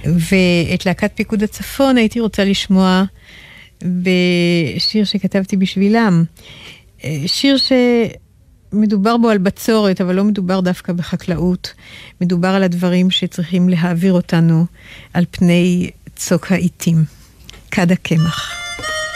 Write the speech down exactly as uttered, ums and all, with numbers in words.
ואת להקת פיקוד הצפון הייתי רוצה לשמוע בשיר שכתבתי בשבילם. שיר שמדובר בו על בצורת, אבל לא מדובר דווקא בחקלאות. מדובר על הדברים שצריכים להעביר אותנו על פני צוק העיתים. כד הקמח.